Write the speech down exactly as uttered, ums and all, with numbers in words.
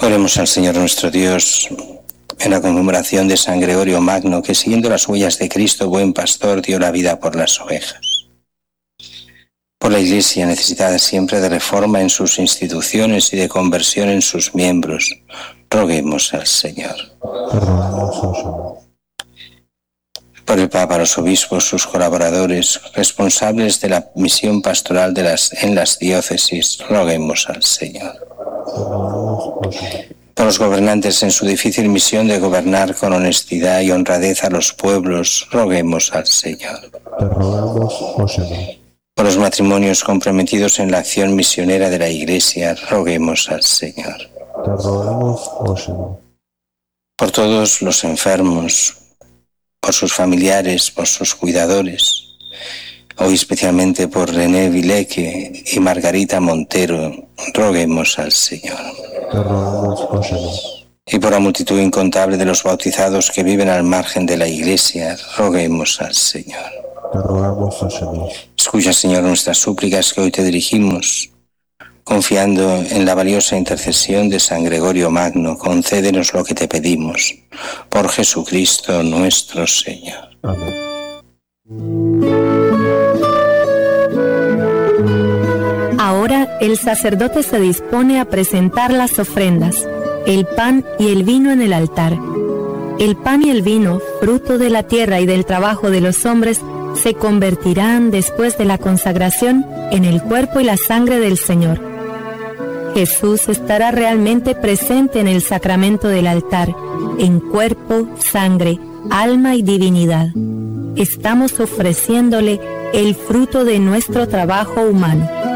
Oremos al Señor nuestro Dios en la conmemoración de San Gregorio Magno, que siguiendo las huellas de Cristo, buen pastor, dio la vida por las ovejas. Por la Iglesia, necesitada siempre de reforma en sus instituciones y de conversión en sus miembros, roguemos al Señor. Por el Papa, los obispos, sus colaboradores, responsables de la misión pastoral de las, en las diócesis, roguemos al Señor. Por los gobernantes en su difícil misión de gobernar con honestidad y honradez a los pueblos, roguemos al Señor. Te rogamos, oh Señor. Por los matrimonios comprometidos en la acción misionera de la Iglesia, roguemos al Señor. Te rogamos, oh Señor. Por todos los enfermos, por sus familiares, por sus cuidadores, hoy especialmente por René Vileque y Margarita Montero, roguemos al Señor. Te rogamos, oh Señor. Y por la multitud incontable de los bautizados que viven al margen de la Iglesia, roguemos al Señor. Te rogamos, oh Señor. Escucha, Señor, nuestras súplicas que hoy te dirigimos, confiando en la valiosa intercesión de San Gregorio Magno. Concédenos lo que te pedimos, por Jesucristo nuestro Señor. Amén. Ahora el sacerdote se dispone a presentar las ofrendas, el pan y el vino en el altar. El pan y el vino, fruto de la tierra y del trabajo de los hombres, se convertirán después de la consagración en el cuerpo y la sangre del Señor. Jesús estará realmente presente en el sacramento del altar, en cuerpo, sangre, alma y divinidad. Estamos ofreciéndole el fruto de nuestro trabajo humano.